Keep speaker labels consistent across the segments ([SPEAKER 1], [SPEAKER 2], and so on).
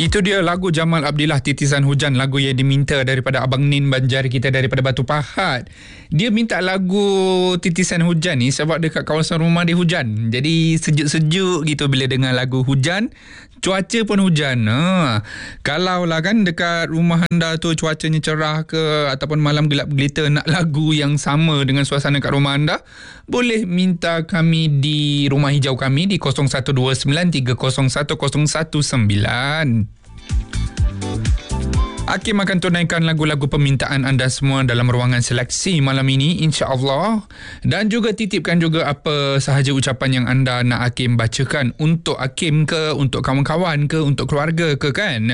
[SPEAKER 1] Itu dia lagu Jamal Abdillah, Titisan Hujan, lagu yang diminta daripada Abang Nin Banjari kita daripada Batu Pahat. Dia minta lagu Titisan Hujan ni sebab dekat kawasan rumah dia hujan. Jadi sejuk-sejuk gitu bila dengar lagu hujan. Cuaca pun hujan. Kalau lah kan dekat rumah anda tu cuacanya cerah ke ataupun malam gelap gelita, nak lagu yang sama dengan suasana kat rumah anda, boleh minta kami di rumah hijau kami di 0129301019. Hakim akan tunaikan lagu-lagu permintaan anda semua dalam ruangan seleksi malam ini, insya-Allah. Dan juga titipkan juga apa sahaja ucapan yang anda nak Hakim bacakan, untuk Hakim ke, untuk kawan-kawan ke, untuk keluarga ke kan.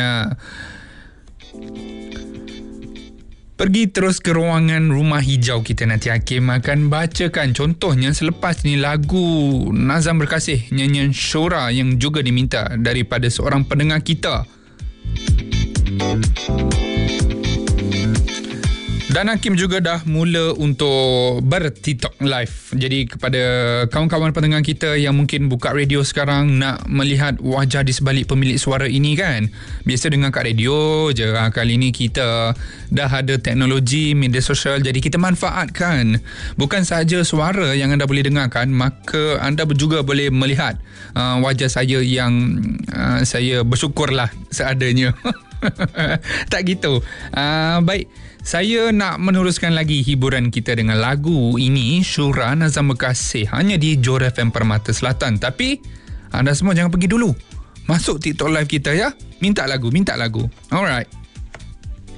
[SPEAKER 1] Pergi terus ke ruangan rumah hijau kita, nanti Hakim akan bacakan. Contohnya selepas ni lagu Nazam Berkasih, nyanyian Syura yang juga diminta daripada seorang pendengar kita. Dan Hakim juga dah mula untuk ber-TikTok live. Jadi kepada kawan-kawan pendengar kita yang mungkin buka radio sekarang, nak melihat wajah di sebalik pemilik suara ini kan, biasa dengar kat radio je. Kali ni kita dah ada teknologi media sosial, jadi kita manfaatkan. Bukan sahaja suara yang anda boleh dengarkan, maka anda juga boleh melihat wajah saya yang saya bersyukurlah seadanya. Tak gitu. Baik, saya nak meneruskan lagi hiburan kita dengan lagu ini, Syura Nazam Berkasih, hanya di Johor FM Permata Selatan. Tapi anda semua jangan pergi dulu, masuk TikTok live kita ya. Minta lagu. Alright.